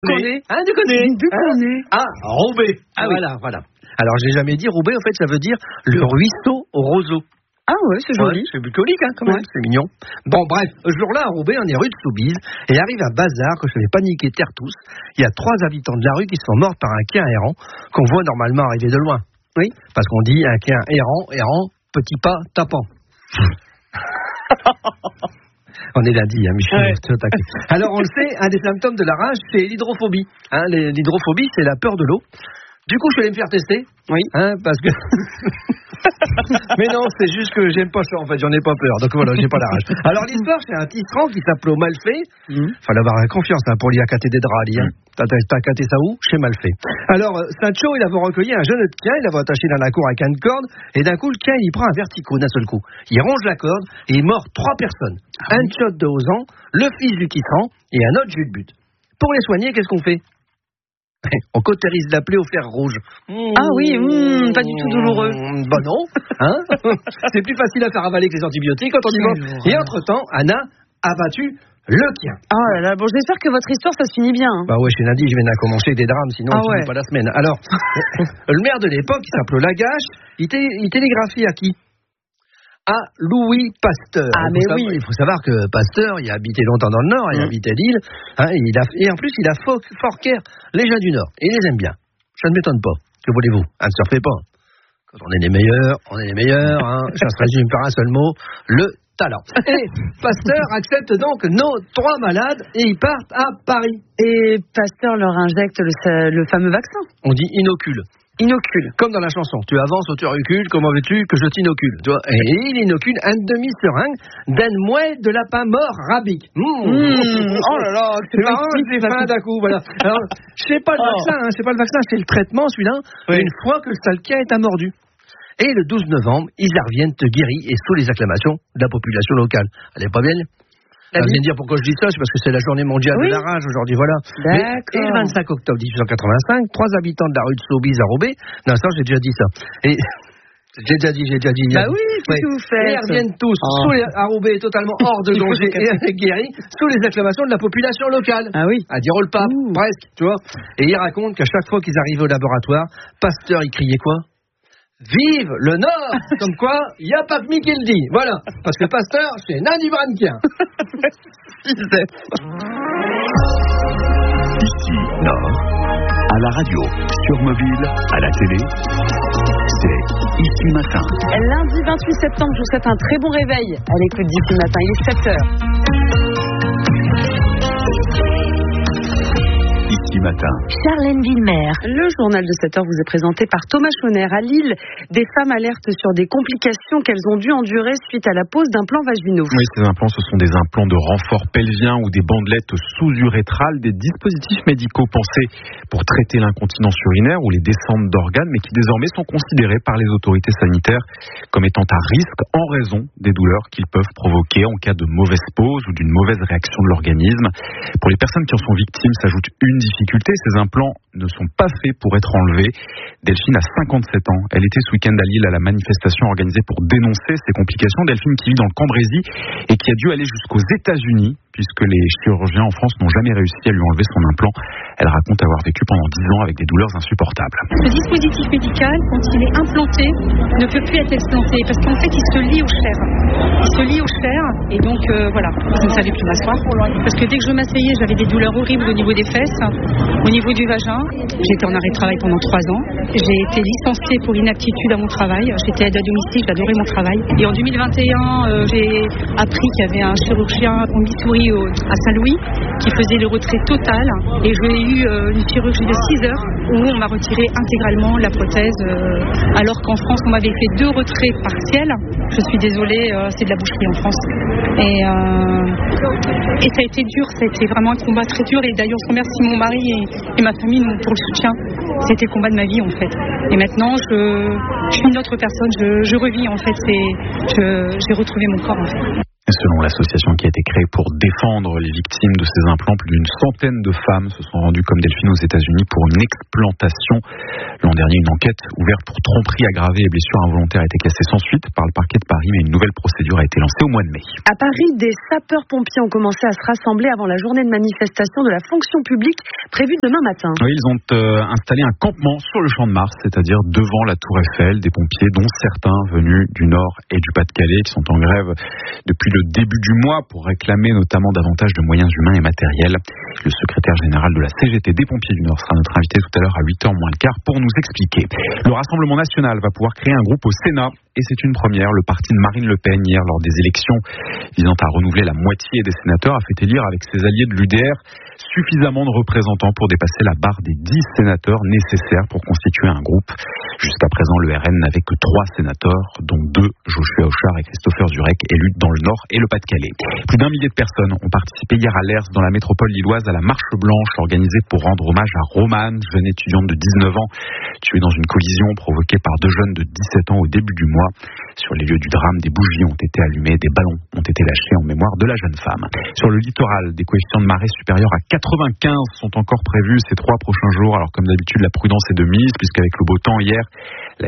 Tu connais. Ah, Roubaix. Ah oui. Voilà. Alors, j'ai jamais dit Roubaix, en fait, ça veut dire le ruisseau au roseau. Ah ouais, c'est joli. Ouais, c'est bucolique, quand même, c'est mignon. Bon, bref, ce jour-là, à Roubaix, on est rue de Soubise, et arrive un bazar que je vais paniquer terre tous. Il y a 3 habitants de la rue qui sont morts par un quin errant, qu'on voit normalement arriver de loin. Oui. Parce qu'on dit un quin errant, petit pas tapant. On est lundi, Michel. Ouais. Alors, on le sait, un des symptômes de la rage, c'est l'hydrophobie. L'hydrophobie, c'est la peur de l'eau. Du coup, je vais aller me faire tester. Oui. Parce que... Mais non, c'est juste que j'aime pas ça, en fait, j'en ai pas peur. Donc voilà, j'ai pas la rage. Alors, l'histoire, c'est un tisserand qui s'appelait Malfait. Fallait avoir confiance pour lui accater des draps. T'as accaté ça où? Chez Malfait. Alors, Sancho, il avait recueilli un jeune quin, il l'avait attaché dans la cour avec une corde, et d'un coup, le quin, il prend un verticot d'un seul coup. Il ronge la corde, et il mord 3 personnes. Un tchot de Ozan, le fils du tisserand, et un autre jus de but. Pour les soigner, qu'est-ce qu'on fait? On cautérise la plaie au fer rouge. Ah oui, pas du tout douloureux. Bah non, c'est plus facile à faire avaler que les antibiotiques quand on y va. Et entre-temps, Anna a battu le quien. Oh là là, bon, j'espère que votre histoire, ça se finit bien. Bah ouais, chez Nadie, je viens de commencer des drames, sinon on finit pas la semaine. Alors, le maire de l'époque, il s'appelait Lagache, il télégraphie à qui? À Louis Pasteur. Il faut savoir que Pasteur, il a habité longtemps dans le Nord, il a habité Lille, et en plus, il a forqué les gens du Nord. Et il les aime bien. Ça ne m'étonne pas. Que voulez-vous? Ne surfez pas. Quand on est les meilleurs, ça se résume par un seul mot, le talent. Et Pasteur accepte donc nos 3 malades et ils partent à Paris. Et Pasteur leur injecte le fameux vaccin. On dit inocule. Inocule, comme dans la chanson. Tu avances ou tu recules, comment veux-tu que je t'inocule, tu vois? Et il inocule un demi-seringue d'un mouet de lapin mort rabique. Oh là là, c'est marrant, j'ai faim d'un coup, voilà. Alors, c'est pas le vaccin, c'est le traitement, celui-là, une fois que le salquin est mordu. Et le 12 novembre, ils reviennent guéris et sous les acclamations de la population locale. Elle est pas belle? Elle vient de dire pourquoi je dis ça, c'est parce que c'est la journée mondiale de la rage aujourd'hui, voilà. Et le 25 octobre 1885, 3 habitants de la rue de Soubise à Roubaix, non, ça j'ai déjà dit ça. Et j'ai déjà dit. Bah oui, qu'est-ce que vous faites? Et ils reviennent tous à Roubaix, totalement hors de danger et guéris, sous les acclamations de la population locale. Ah oui. À dire le pape, presque, tu vois. Et ils racontent qu'à chaque fois qu'ils arrivaient au laboratoire, Pasteur, il criait quoi? Vive le Nord! Comme quoi, il n'y a pas que mi qui le dit. Voilà. Parce que Pasteur, c'est Nani Branquin. Ici, Nord, à la radio, sur mobile, à la télé, c'est Ici Matin. Lundi 28 septembre, je vous souhaite un très bon réveil à l'écoute d'Ici Matin. Il est 7h. Matin. Charlène Villemer. Le journal de 7h vous est présenté par Thomas Chauner. À Lille, des femmes alertent sur des complications qu'elles ont dû endurer suite à la pose d'implants vaginaux. Oui, ces implants, ce sont des implants de renfort pelvien ou des bandelettes sous-urétrales, des dispositifs médicaux pensés pour traiter l'incontinence urinaire ou les descentes d'organes, mais qui désormais sont considérés par les autorités sanitaires comme étant à risque en raison des douleurs qu'ils peuvent provoquer en cas de mauvaise pose ou d'une mauvaise réaction de l'organisme. Pour les personnes qui en sont victimes, s'ajoute une difficulté. Ces implants ne sont pas faits pour être enlevés. Delphine a 57 ans. Elle était ce week-end à Lille à la manifestation organisée pour dénoncer ces complications. Delphine qui vit dans le Cambrésis et qui a dû aller jusqu'aux États-Unis puisque les chirurgiens en France n'ont jamais réussi à lui enlever son implant. Elle raconte avoir vécu pendant 10 ans avec des douleurs insupportables. Ce dispositif médical, quand il est implanté, ne peut plus être explanté parce qu'en fait, il se lie au chair. Il se lie au chair et donc voilà, je ne savais plus m'asseoir parce que dès que je m'asseyais, j'avais des douleurs horribles au niveau des fesses, au niveau du vagin. J'étais en arrêt de travail pendant 3 ans. J'ai été licenciée pour inaptitude à mon travail. J'étais aide à domicile, j'adorais mon travail. Et en 2021, j'ai appris qu'il y avait un chirurgien au Missouri à Saint-Louis qui faisait le retrait total et j'ai eu une chirurgie de 6 heures où on m'a retiré intégralement la prothèse alors qu'en France on m'avait fait 2 retraits partiels. Je suis désolée, c'est de la boucherie en France et ça a été dur, ça a été vraiment un combat très dur et d'ailleurs je remercie mon mari et ma famille pour le soutien. C'était le combat de ma vie en fait et maintenant je suis une autre personne, je revis en fait, j'ai retrouvé mon corps en fait. Selon l'association qui a été créée pour défendre les victimes de ces implants, plus d'une centaine de femmes se sont rendues comme Delphine aux États-Unis pour une explantation. L'an dernier, une enquête ouverte pour tromperie aggravée et blessures involontaires a été classée sans suite par le parquet de Paris, mais une nouvelle procédure a été lancée au mois de mai. À Paris, des sapeurs-pompiers ont commencé à se rassembler avant la journée de manifestation de la fonction publique prévue demain matin. Oui, ils ont installé un campement sur le Champ de Mars, c'est-à-dire devant la Tour Eiffel, des pompiers dont certains venus du Nord et du Pas-de-Calais qui sont en grève depuis le début du mois pour réclamer notamment davantage de moyens humains et matériels. Le secrétaire général de la CGT des pompiers du Nord sera notre invité tout à l'heure à 8h moins le quart pour nous expliquer. Le Rassemblement national va pouvoir créer un groupe au Sénat et c'est une première. Le parti de Marine Le Pen, hier, lors des élections visant à renouveler la moitié des sénateurs, a fait élire avec ses alliés de l'UDR suffisamment de représentants pour dépasser la barre des 10 sénateurs nécessaires pour constituer un groupe. Jusqu'à présent, le RN n'avait que 3 sénateurs, dont 2, Joshua Auchard et Christopher Zurek, élus dans le Nord et le Pas-de-Calais. Plus d'1 millier de personnes ont participé hier à Lers, dans la métropole lilloise, à la marche blanche organisée pour rendre hommage à Romane, jeune étudiante de 19 ans, tuée dans une collision provoquée par 2 jeunes de 17 ans au début du mois. Sur les lieux du drame, des bougies ont été allumées, des ballons ont été lâchés en mémoire de la jeune femme. Sur le littoral, des coefficients de marée supérieurs à 95 sont encore prévus ces 3 prochains jours. Alors comme d'habitude, la prudence est de mise, puisqu'avec le beau temps hier, la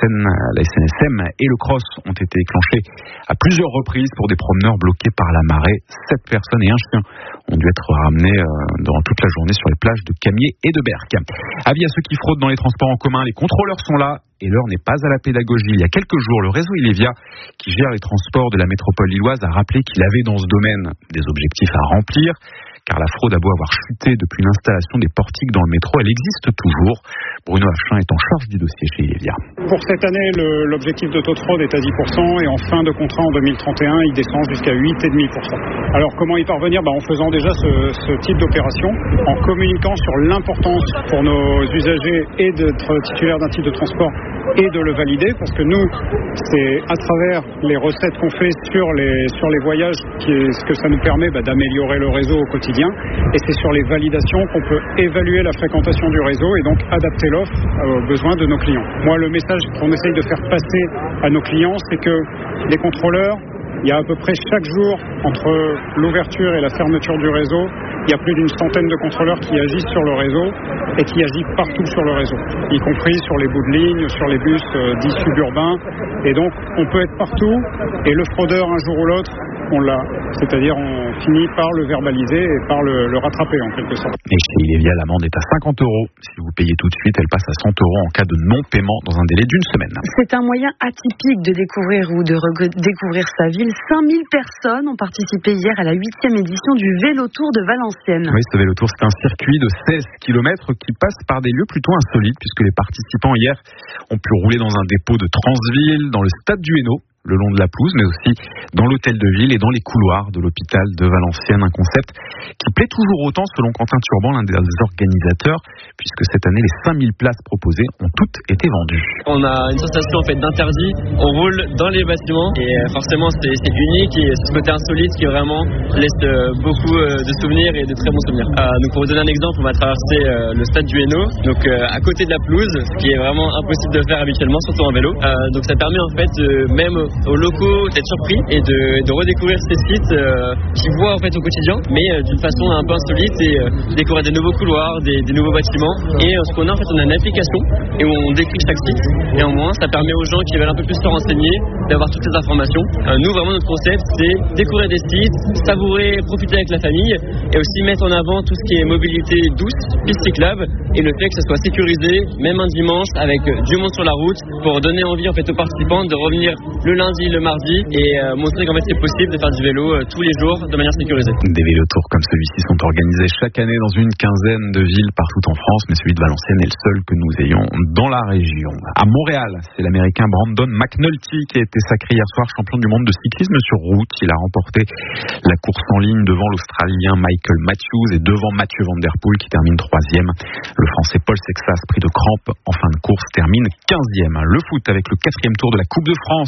SNSM et le CROSS ont été déclenchés à plusieurs reprises pour des promeneurs bloqués par la marée. 7 personnes et un chien ont dû être ramenés durant toute la journée sur les plages de Camier et de Berck. Avis à ceux qui fraudent dans les transports en commun, les contrôleurs sont là et l'heure n'est pas à la pédagogie. Il y a quelques jours, le réseau Ilevia, qui gère les transports de la métropole lilloise, a rappelé qu'il avait dans ce domaine des objectifs à remplir, car la fraude a beau avoir chuté depuis l'installation des portiques dans le métro, elle existe toujours. Bruno Hachin est en charge du dossier chez Ilevia. Pour cette année, l'objectif de taux de fraude est à 10% et en fin de contrat en 2031, il descend jusqu'à 8,5%. Alors comment y parvenir ? En faisant déjà ce type d'opération, en communiquant sur l'importance pour nos usagers et d'être titulaires d'un titre de transport et de le valider, parce que nous, c'est à travers les recettes qu'on fait sur les voyages qui est ce que ça nous permet d'améliorer le réseau au quotidien, et c'est sur les validations qu'on peut évaluer la fréquentation du réseau et donc adapter l'offre aux besoins de nos clients. Moi, le message qu'on essaye de faire passer à nos clients, c'est que les contrôleurs, il y a à peu près chaque jour, entre l'ouverture et la fermeture du réseau, il y a plus d'une centaine de contrôleurs qui agissent sur le réseau et qui agissent partout sur le réseau, y compris sur les bouts de ligne, sur les bus dits suburbains. Et donc, on peut être partout et le fraudeur, un jour ou l'autre, on l'a. C'est-à-dire, on finit par le verbaliser et par le rattraper en quelque sorte. Et chez Ilevia, l'amende est à 50 €. Si vous payez tout de suite, elle passe à 100 € en cas de non-paiement dans un délai d'une semaine. C'est un moyen atypique de découvrir ou de redécouvrir sa ville. 5000 personnes ont participé hier à la 8e édition du Vélotour de Valenciennes. Oui, ce Vélotour, c'est un circuit de 16 km qui passe par des lieux plutôt insolites, puisque les participants hier ont pu rouler dans un dépôt de Transville, dans le stade du Hainaut, le long de la pelouse, mais aussi dans l'hôtel de ville et dans les couloirs de l'hôpital de Valenciennes. Un concept qui plaît toujours autant selon Quentin Turban, l'un des organisateurs, puisque cette année, les 5000 places proposées ont toutes été vendues. On a une sensation d'interdit, on roule dans les bâtiments et forcément c'est unique et ce côté insolite qui vraiment laisse beaucoup de souvenirs et de très bons souvenirs. Donc pour vous donner un exemple, on va traverser le stade du Hainaut, donc à côté de la pelouse, ce qui est vraiment impossible de faire habituellement, surtout en vélo. Donc ça permet en fait même aux locaux d'être surpris et de redécouvrir ces sites qu'ils voient en fait au quotidien, mais d'une façon un peu insolite et découvrir des nouveaux couloirs, des nouveaux bâtiments. Et ce qu'on a en fait, on a une application et où on décrit chaque site. Et en moins, ça permet aux gens qui veulent un peu plus se renseigner d'avoir toutes les informations. Nous, vraiment, notre concept, c'est découvrir des sites, savourer, profiter avec la famille et aussi mettre en avant tout ce qui est mobilité douce, piste cyclable et le fait que ce soit sécurisé, même un dimanche, avec du monde sur la route pour donner envie en fait aux participants de revenir le lundi, le mardi et montrer qu'en fait c'est possible de faire du vélo tous les jours de manière sécurisée. Des vélotours comme celui-ci sont organisés chaque année dans une quinzaine de villes partout en France, mais celui de Valenciennes est le seul que nous ayons dans la région. À Montréal, c'est l'Américain Brandon McNulty qui a été sacré hier soir champion du monde de cyclisme sur route. Il a remporté la course en ligne devant l'Australien Michael Matthews et devant Mathieu Van Der Poel qui termine 3e. Le Français Paul Sexas, pris de crampes en fin de course, termine 15e. Le foot avec le 4e tour de la Coupe de France disputé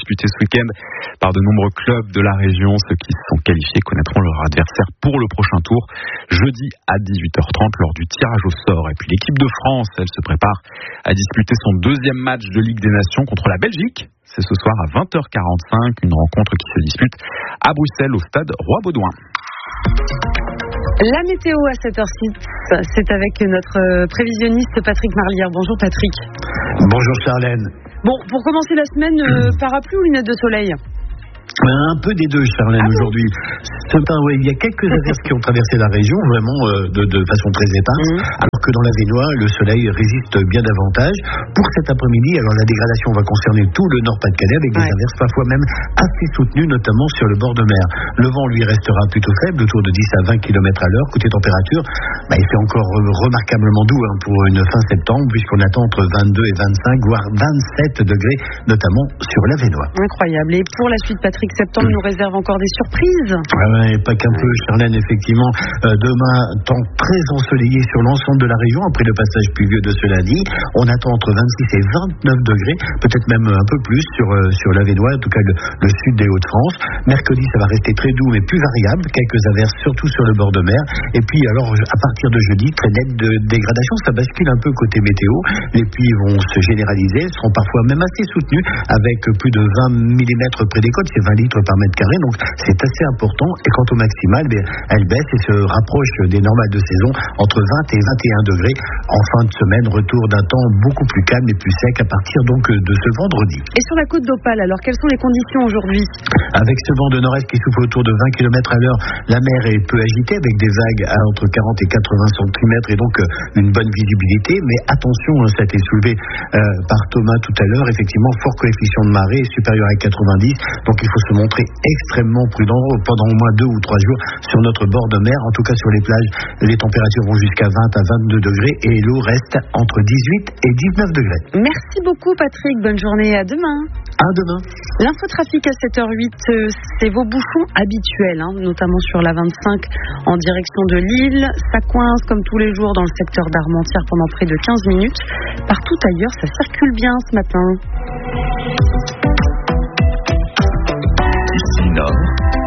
disputé ce week-end par de nombreux clubs de la région. Ceux qui se sont qualifiés connaîtront leur adversaire pour le prochain tour, jeudi à 18h30 lors du tirage au sort. Et puis l'équipe de France, elle se prépare à disputer son deuxième match de Ligue des Nations contre la Belgique. C'est ce soir à 20h45, une rencontre qui se dispute à Bruxelles au stade Roi-Baudouin. La météo à 7h06, c'est avec notre prévisionniste Patrick Marlière. Bonjour Patrick. Bonjour Charlène. Bon, pour commencer la semaine, parapluie ou lunettes de soleil ? Un peu des deux, Charlène, aujourd'hui. Ce matin, il y a quelques averses qui ont traversé la région, vraiment de façon très éparse, alors que dans la Vénois, le soleil résiste bien davantage. Pour cet après-midi, alors la dégradation va concerner tout le Nord-Pas-de-Calais, avec des averses parfois même assez soutenues, notamment sur le bord de mer. Le vent, lui, restera plutôt faible, autour de 10 à 20 km à l'heure. Côté température, il fait encore remarquablement doux pour une fin septembre, puisqu'on attend entre 22 et 25, voire 27 degrés, notamment sur la Vénois. Incroyable. Et pour la suite, Patrick, septembre nous réserve encore des surprises. Pas qu'un peu, Charlène, effectivement. Demain, temps très ensoleillé sur l'ensemble de la région, après le passage pluvieux de ce lundi. On attend entre 26 et 29 degrés, peut-être même un peu plus sur la Vénois, en tout cas le sud des Hauts-de-France. Mercredi, ça va rester très doux, mais plus variable. Quelques averses, surtout sur le bord de mer. Et puis, alors, à partir de jeudi, très nette de dégradation. Ça bascule un peu côté météo. Les pluies vont se généraliser, seront parfois même assez soutenues, avec plus de 20 mm près des côtes. C'est 20 litres par mètre carré, donc c'est assez important. Et quant au maximal, elle baisse et se rapproche des normales de saison entre 20 et 21 degrés. En fin de semaine, retour d'un temps beaucoup plus calme et plus sec à partir donc de ce vendredi. Et sur la côte d'Opale, alors quelles sont les conditions aujourd'hui ? Avec ce vent de nord-est qui souffle autour de 20 km à l'heure, la mer est peu agitée avec des vagues à entre 40 et 80 cm et donc une bonne visibilité. Mais attention, ça a été soulevé par Thomas tout à l'heure, effectivement, fort coefficient de marée supérieur à 90, donc il faut se montrer extrêmement prudent pendant au moins 2 ou 3 jours sur notre bord de mer. En tout cas sur les plages, les températures vont jusqu'à 20 à 22 degrés et l'eau reste entre 18 et 19 degrés. Merci beaucoup Patrick, bonne journée, à demain. À demain. L'infotrafic à 7h08, c'est vos bouchons habituels, notamment sur la 25 en direction de Lille. Ça coince comme tous les jours dans le secteur d'Armentières pendant près de 15 minutes. Partout ailleurs, ça circule bien ce matin. Nord.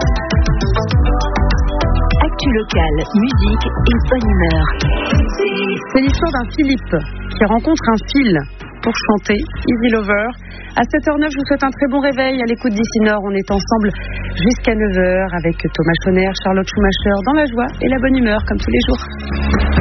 Actu locale, musique et bonne humeur. C'est l'histoire d'un Philippe qui rencontre un fil pour chanter Easy Lover. À 7h09, je vous souhaite un très bon réveil à l'écoute d'Ici Nord. On est ensemble jusqu'à 9h avec Thomas Schoner, Charlotte Schumacher dans la joie et la bonne humeur comme tous les jours.